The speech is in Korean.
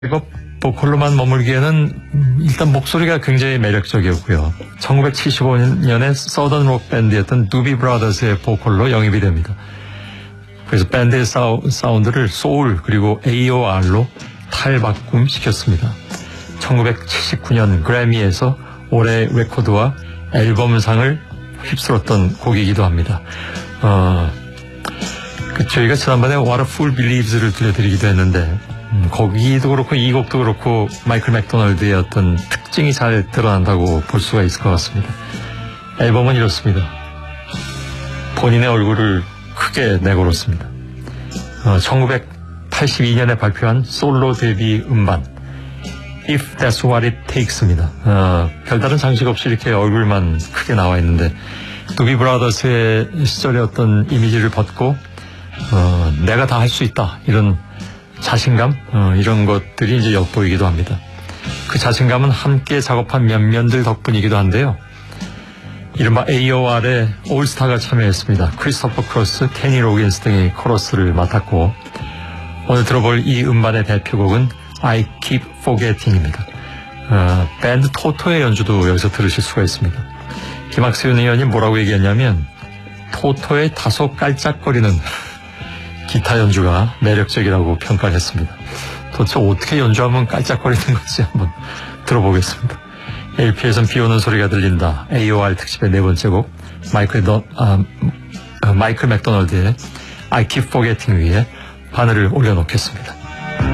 이거 보컬로만 머물기에는 일단 목소리가 굉장히 매력적이었고요. 1975년에 서던 록 밴드였던 두비 브라더스의 보컬로 영입이 됩니다. 그래서 밴드의 사운드를 소울 그리고 AOR로 탈바꿈시켰습니다. 1979년 그래미에서 올해 레코드와 앨범상을 휩쓸었던 곡이기도 합니다. 저희가 지난번에 What a Fool Believes를 들려드리기도 했는데 거기도 그렇고 이 곡도 그렇고 마이클 맥도널드의 어떤 특징이 잘 드러난다고 볼 수가 있을 것 같습니다. 앨범은 이렇습니다. 본인의 얼굴을 크게 내걸었습니다. 1982년에 발표한 솔로 데뷔 음반 If That's What It Takes입니다. 별다른 장식 없이 이렇게 얼굴만 크게 나와 있는데 두비 브라더스의 시절의 어떤 이미지를 벗고 내가 다 할 수 있다 이런 자신감 이런 것들이 이제 엿보이기도 합니다. 그 자신감은 함께 작업한 면면들 덕분이기도 한데요. 이른바 AOR의 올스타가 참여했습니다. 크리스토퍼 크로스, 케니 로긴스 등이 코러스를 맡았고 오늘 들어볼 이 음반의 대표곡은 I Keep Forgetting입니다. 밴드 토토의 연주도 여기서 들으실 수가 있습니다. 김학수윤 의원이 뭐라고 얘기했냐면 토토의 다소 깔짝거리는 기타 연주가 매력적이라고 평가를 했습니다. 도대체 어떻게 연주하면 깔짝거리는 건지 한번 들어보겠습니다. LP에선 비 오는 소리가 들린다. AOR 특집의 네 번째 곡 마이클 맥도널드의 I Keep Forgetting 위에 바늘을 올려놓겠습니다.